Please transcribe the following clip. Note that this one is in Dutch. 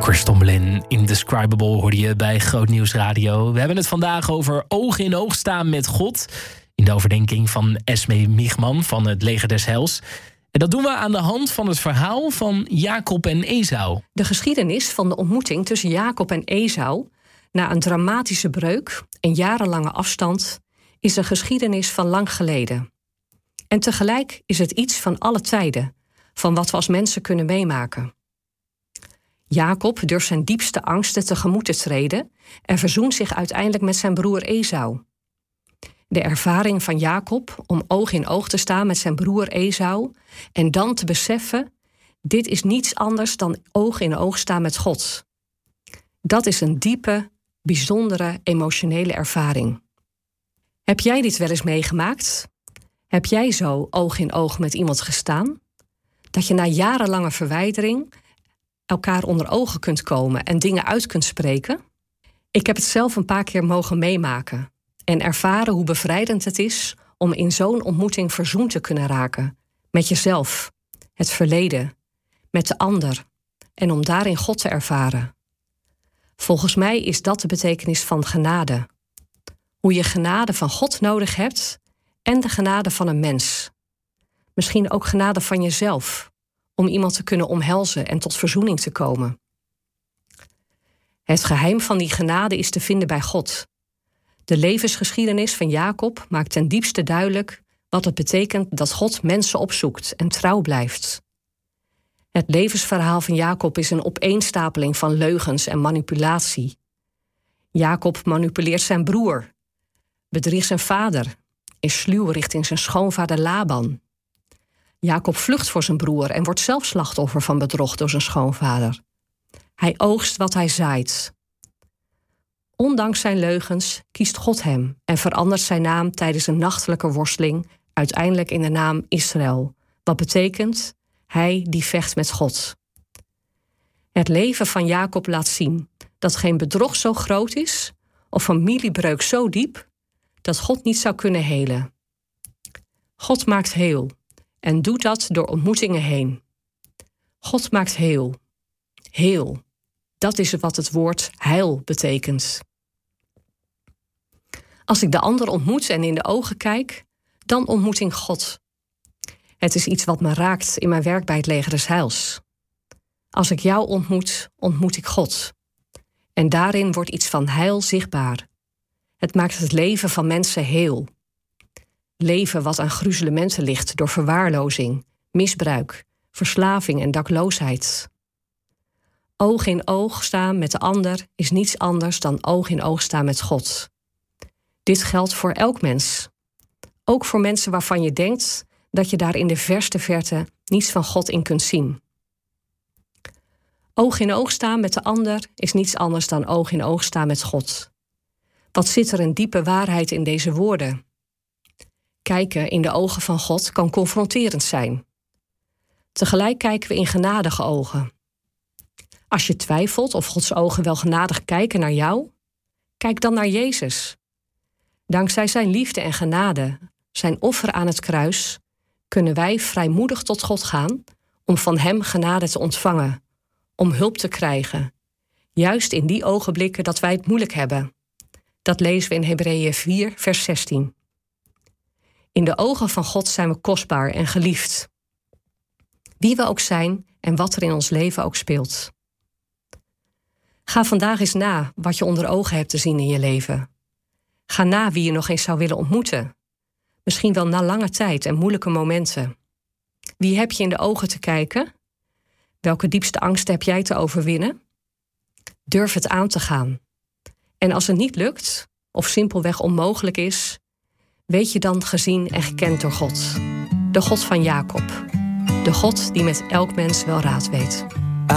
Crystal Blin, Indescribable, hoorde je bij Groot Nieuws Radio. We hebben het vandaag over oog in oog staan met God. In de overdenking van Esme Michman van het Leger des Heils. En dat doen we aan de hand van het verhaal van Jacob en Esau. De geschiedenis van de ontmoeting tussen Jacob en Esau, na een dramatische breuk en jarenlange afstand, is een geschiedenis van lang geleden. En tegelijk is het iets van alle tijden, van wat we als mensen kunnen meemaken. Jacob durft zijn diepste angsten tegemoet te treden en verzoent zich uiteindelijk met zijn broer Esau. De ervaring van Jacob om oog in oog te staan met zijn broer Esau en dan te beseffen, dit is niets anders dan oog in oog staan met God. Dat is een diepe, bijzondere, emotionele ervaring. Heb jij dit wel eens meegemaakt? Heb jij zo oog in oog met iemand gestaan? Dat je na jarenlange verwijdering elkaar onder ogen kunt komen en dingen uit kunt spreken? Ik heb het zelf een paar keer mogen meemaken en ervaren hoe bevrijdend het is om in zo'n ontmoeting verzoend te kunnen raken. Met jezelf, het verleden, met de ander en om daarin God te ervaren. Volgens mij is dat de betekenis van genade. Hoe je genade van God nodig hebt en de genade van een mens. Misschien ook genade van jezelf, om iemand te kunnen omhelzen en tot verzoening te komen. Het geheim van die genade is te vinden bij God. De levensgeschiedenis van Jacob maakt ten diepste duidelijk wat het betekent dat God mensen opzoekt en trouw blijft. Het levensverhaal van Jacob is een opeenstapeling van leugens en manipulatie. Jacob manipuleert zijn broer, bedriegt zijn vader, is sluw richting zijn schoonvader Laban. Jacob vlucht voor zijn broer en wordt zelf slachtoffer van bedrog door zijn schoonvader. Hij oogst wat hij zaait. Ondanks zijn leugens kiest God hem en verandert zijn naam tijdens een nachtelijke worsteling uiteindelijk in de naam Israël, wat betekent hij die vecht met God. Het leven van Jacob laat zien dat geen bedrog zo groot is of familiebreuk zo diep dat God niet zou kunnen helen. God maakt heel en doet dat door ontmoetingen heen. God maakt heel. Heel. Dat is wat het woord heil betekent. Als ik de ander ontmoet en in de ogen kijk, dan ontmoet ik God. Het is iets wat me raakt in mijn werk bij het Leger des Heils. Als ik jou ontmoet, ontmoet ik God. En daarin wordt iets van heil zichtbaar. Het maakt het leven van mensen heel. Leven wat aan gruzelementen ligt door verwaarlozing, misbruik, verslaving en dakloosheid. Oog in oog staan met de ander is niets anders dan oog in oog staan met God. Dit geldt voor elk mens. Ook voor mensen waarvan je denkt dat je daar in de verste verte niets van God in kunt zien. Oog in oog staan met de ander is niets anders dan oog in oog staan met God. Wat zit er een diepe waarheid in deze woorden? Kijken in de ogen van God kan confronterend zijn. Tegelijk kijken we in genadige ogen. Als je twijfelt of Gods ogen wel genadig kijken naar jou, kijk dan naar Jezus. Dankzij zijn liefde en genade, zijn offer aan het kruis, kunnen wij vrijmoedig tot God gaan om van hem genade te ontvangen, om hulp te krijgen, juist in die ogenblikken dat wij het moeilijk hebben. Dat lezen we in Hebreeën 4, vers 16. In de ogen van God zijn we kostbaar en geliefd. Wie we ook zijn en wat er in ons leven ook speelt. Ga vandaag eens na wat je onder ogen hebt te zien in je leven. Ga na wie je nog eens zou willen ontmoeten. Misschien wel na lange tijd en moeilijke momenten. Wie heb je in de ogen te kijken? Welke diepste angsten heb jij te overwinnen? Durf het aan te gaan. En als het niet lukt, of simpelweg onmogelijk is, weet je dan gezien en gekend door God. De God van Jacob. De God die met elk mens wel raad weet.